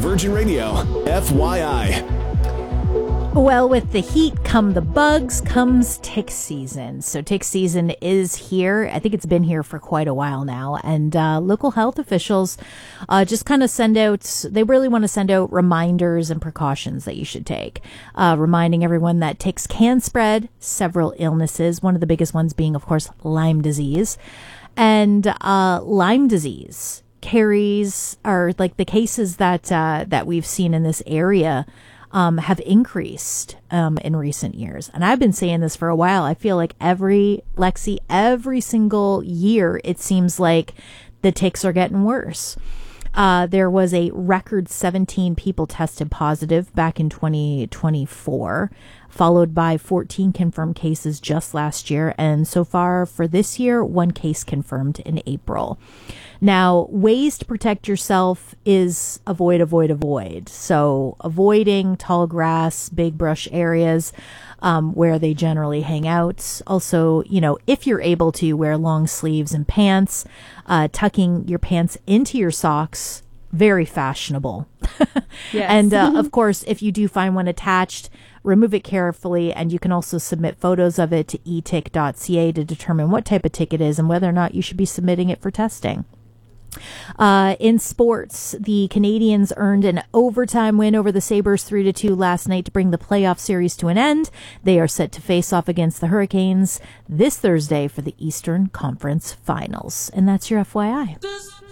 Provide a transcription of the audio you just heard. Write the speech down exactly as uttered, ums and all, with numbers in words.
Virgin Radio, F Y I. Well, with the heat come the bugs, comes tick season. So tick season is here. I think it's been here for quite a while now. And uh, local health officials uh, just kind of send out, they really want to send out reminders and precautions that you should take. Uh, reminding everyone that ticks can spread several illnesses, one of the biggest ones being, of course, Lyme disease. And uh, Lyme disease carries, or like the cases that uh, that we've seen in this area, Um, have increased um, in recent years. And I've been saying this for a while. I feel like every, Lexi, every single year, it seems like the ticks are getting worse. Uh, there was a record seventeen people tested positive back in twenty twenty-four, followed by fourteen confirmed cases just last year. And so far for this year, one case confirmed in April. Now, ways to protect yourself is avoid, avoid, avoid. So avoiding tall grass, big brush areas um, where they generally hang out. Also, you know, if you're able to, wear long sleeves and pants, uh, tucking your pants into your socks, very fashionable. Yes. And uh, of course, if you do find one attached, remove it carefully, and you can also submit photos of it to e tick dot c a to determine what type of tick it is and whether or not you should be submitting it for testing. Uh, in sports, the Canadians earned an overtime win over the Sabres three to two last night to bring the playoff series to an end. They are set to face off against the Hurricanes this Thursday for the Eastern Conference Finals. And that's your F Y I.